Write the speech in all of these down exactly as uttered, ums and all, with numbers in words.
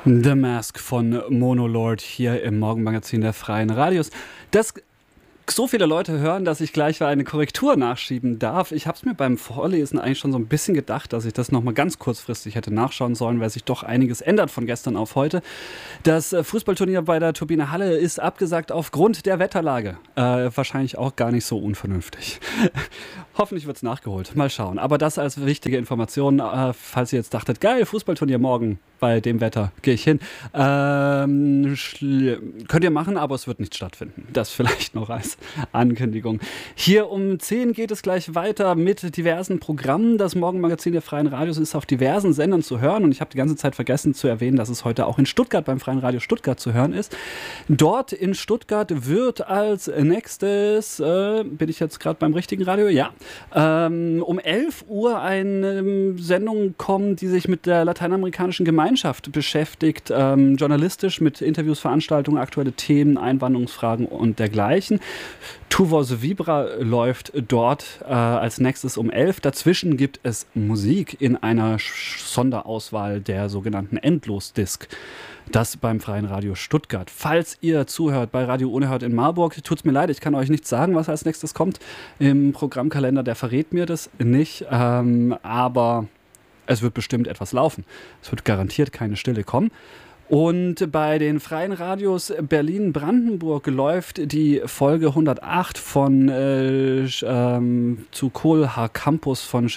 The Mask von Monolord hier im Morgenmagazin der Freien Radios. Das so viele Leute hören, dass ich gleich eine Korrektur nachschieben darf. Ich habe es mir beim Vorlesen eigentlich schon so ein bisschen gedacht, dass ich das nochmal ganz kurzfristig hätte nachschauen sollen, weil sich doch einiges ändert von gestern auf heute. Das Fußballturnier bei der Turbine Halle ist abgesagt aufgrund der Wetterlage. Äh, wahrscheinlich auch gar nicht so unvernünftig. Hoffentlich wird es nachgeholt. Mal schauen. Aber das als wichtige Information, äh, falls ihr jetzt dachtet, geil, Fußballturnier morgen bei dem Wetter, gehe ich hin. Ähm, schl- könnt ihr machen, aber es wird nicht stattfinden. Das vielleicht noch als Ankündigung. Hier um zehn geht es gleich weiter mit diversen Programmen. Das Morgenmagazin der Freien Radios ist auf diversen Sendern zu hören und ich habe die ganze Zeit vergessen zu erwähnen, dass es heute auch in Stuttgart beim Freien Radio Stuttgart zu hören ist. Dort in Stuttgart wird als nächstes, äh, bin ich jetzt gerade beim richtigen Radio? Ja. Ähm, um elf Uhr eine Sendung kommen, die sich mit der lateinamerikanischen Gemeinschaft beschäftigt, ähm, journalistisch mit Interviews, Veranstaltungen, aktuelle Themen, Einwanderungsfragen und dergleichen. Tu Voz Vibra läuft dort äh, als nächstes um elf. Dazwischen gibt es Musik in einer Sch- Sonderauswahl der sogenannten Endlosdisk. Das beim Freien Radio Stuttgart. Falls ihr zuhört bei Radio Unerhört in Marburg, tut's mir leid, ich kann euch nicht sagen, was als nächstes kommt. Im Programmkalender, der verrät mir das nicht, ähm, aber es wird bestimmt etwas laufen. Es wird garantiert keine Stille kommen. Und bei den Freien Radios Berlin-Brandenburg läuft die Folge hundertacht von äh, ähm, zu Kohlhaar Campus von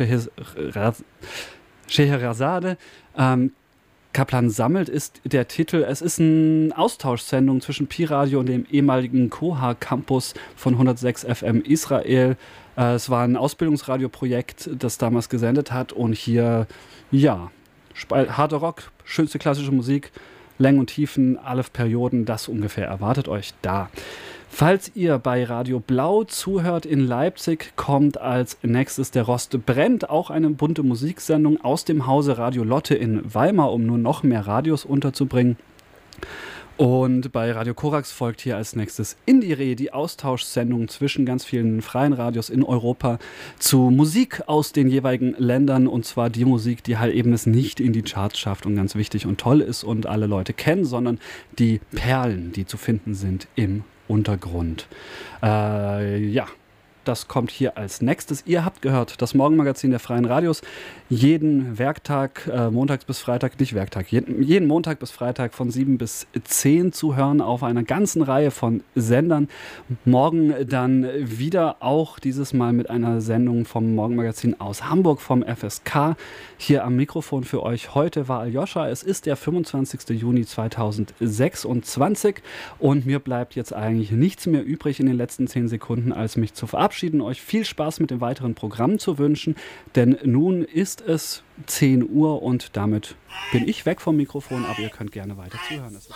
Scheherazade. Ähm, Kaplan sammelt ist der Titel. Es ist eine Austauschsendung zwischen Pi-Radio und dem ehemaligen Koha Campus von hundertsechs F M Israel. Äh, es war ein Ausbildungsradioprojekt, das damals gesendet hat. Und hier, ja, harter Rock, schönste klassische Musik, Längen und Tiefen, alle Perioden, das ungefähr erwartet euch da. Falls ihr bei Radio Blau zuhört in Leipzig, kommt als nächstes der Rost brennt, auch eine bunte Musiksendung aus dem Hause Radio Lotte in Weimar, um nur noch mehr Radios unterzubringen. Und bei Radio Korax folgt hier als nächstes Indie-Re, die Austauschsendung zwischen ganz vielen freien Radios in Europa zu Musik aus den jeweiligen Ländern, und zwar die Musik, die halt eben es nicht in die Charts schafft und ganz wichtig und toll ist und alle Leute kennen, sondern die Perlen, die zu finden sind im Untergrund. Äh, ja, das kommt hier als nächstes. Ihr habt gehört, das Morgenmagazin der Freien Radios, jeden Werktag, äh, montags bis Freitag, nicht Werktag, jeden, jeden Montag bis Freitag von sieben bis zehn zu hören auf einer ganzen Reihe von Sendern. Morgen dann wieder auch dieses Mal mit einer Sendung vom Morgenmagazin aus Hamburg vom F S K. Hier am Mikrofon für euch heute war Aljoscha. Es ist der fünfundzwanzigster Juni zweitausendsechsundzwanzig und mir bleibt jetzt eigentlich nichts mehr übrig in den letzten zehn Sekunden, als mich zu verabschieden, euch viel Spaß mit dem weiteren Programm zu wünschen, denn nun ist es zehn Uhr und damit bin ich weg vom Mikrofon, aber ihr könnt gerne weiter zuhören. Es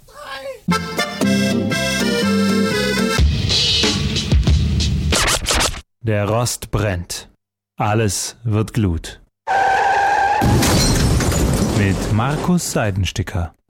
Der Rost brennt. Alles wird Glut. Mit Markus Seidensticker.